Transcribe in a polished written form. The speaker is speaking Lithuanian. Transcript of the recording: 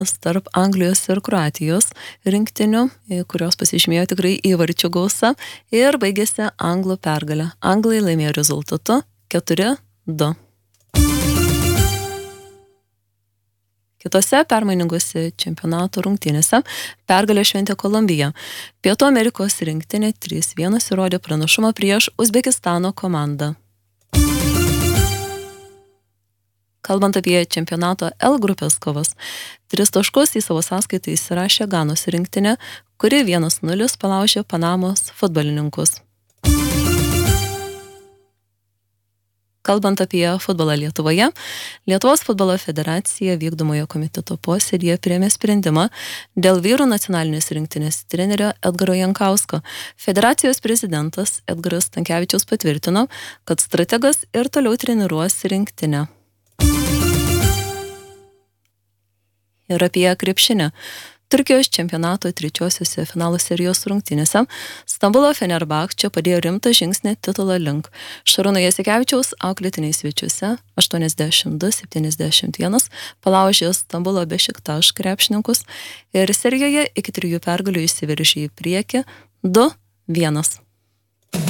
tarp Anglijos ir Kroatijos rinktinių, kurios pasižymėjo tikrai įvarčių gausa ir baigėsi anglų pergalė. Anglai laimėjo rezultatu 4-2. Kitose permainingose čempionato rungtynėse pergalę šventė Kolumbija. Pietų Amerikos rinktinė 3-1 įrodė pranašumą prieš Uzbekistano komandą. Kalbant apie čempionato L grupės kovas, 3 taškus į savo sąskaitą įsirašė Ganos rinktinė, kuri 1-0 palaužė Panamos futbolininkus. Kalbant apie futbolą Lietuvoje, Lietuvos futbolo federacija vykdomojo komiteto posėdyje priėmė sprendimą dėl vyrų nacionalinės rinktinės trenerio Edgaro Jankausko. Federacijos prezidentas Edgaras Stankevičius patvirtino, kad strategas ir toliau treniruos rinktinę. Ir apie krepšinį. Turkijos čempionato 3-osiose finalo serijos rungtynėse Stambulo Fenerbahče padėjo rimtą žingsnį titulo link. Šarūno Jasikevičiaus auklėtiniai svečiuose 82-71 palaužė Stambulo Bešiktaš krepšininkus ir serijoje iki 3 pergalių įsiveržė į priekį 2-1.